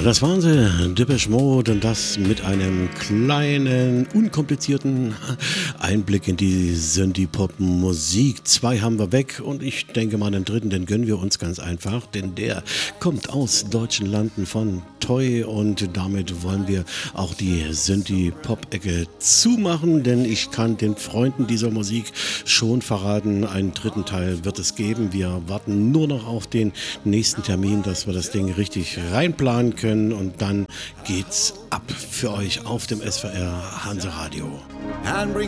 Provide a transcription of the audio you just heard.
Das waren sie, Depeche Mode, und das mit einem kleinen, unkomplizierten Einblick in die Synthie-Pop-Musik. 2 haben wir weg und ich denke mal, den dritten, den gönnen wir uns ganz einfach, denn der kommt aus deutschen Landen von Toy und damit wollen wir auch die Synthie-Pop-Ecke zumachen, denn ich kann den Freunden dieser Musik schon verraten, einen dritten Teil wird es geben. Wir warten nur noch auf den nächsten Termin, dass wir das Ding richtig reinplanen können. Und dann geht's ab für euch auf dem SWR Hanseradio.